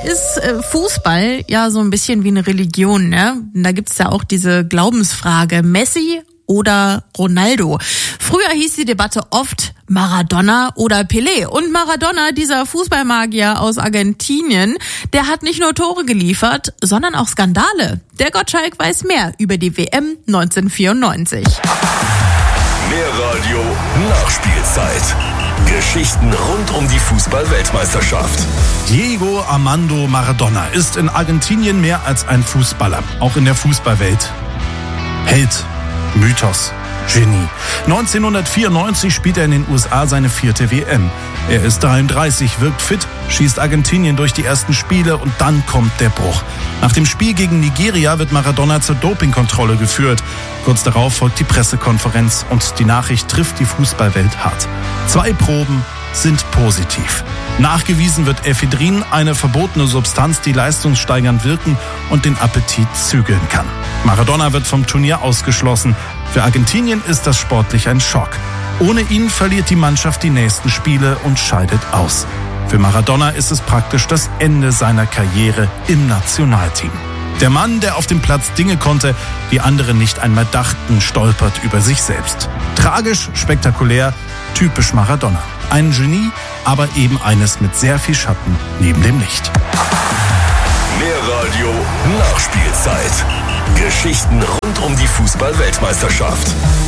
ist Fußball ja so ein bisschen wie eine Religion, ne? Da gibt's ja auch diese Glaubensfrage, Messi oder Ronaldo. Früher hieß die Debatte oft Maradona oder Pelé. Und Maradona, dieser Fußballmagier aus Argentinien, der hat nicht nur Tore geliefert, sondern auch Skandale. Der Gottschalk weiß mehr über die WM 1994. Mehr Radio, Nachspielzeit. Geschichten rund um die Fußball-Weltmeisterschaft. Diego Armando Maradona ist in Argentinien mehr als ein Fußballer, auch in der Fußballwelt. Held, Mythos, Genie. 1994 spielt er in den USA seine 4. WM. Er ist 33, wirkt fit, schießt Argentinien durch die ersten Spiele und dann kommt der Bruch. Nach dem Spiel gegen Nigeria wird Maradona zur Dopingkontrolle geführt. Kurz darauf folgt die Pressekonferenz und die Nachricht trifft die Fußballwelt hart. 2 Proben sind positiv. Nachgewiesen wird Ephedrin, eine verbotene Substanz, die leistungssteigernd wirken und den Appetit zügeln kann. Maradona wird vom Turnier ausgeschlossen. Für Argentinien ist das sportlich ein Schock. Ohne ihn verliert die Mannschaft die nächsten Spiele und scheidet aus. Für Maradona ist es praktisch das Ende seiner Karriere im Nationalteam. Der Mann, der auf dem Platz Dinge konnte, die andere nicht einmal dachten, stolpert über sich selbst. Tragisch, spektakulär, typisch Maradona. Ein Genie, aber eben eines mit sehr viel Schatten neben dem Licht. Mehr Radio, Nachspielzeit. Geschichten rund um die Fußball-Weltmeisterschaft.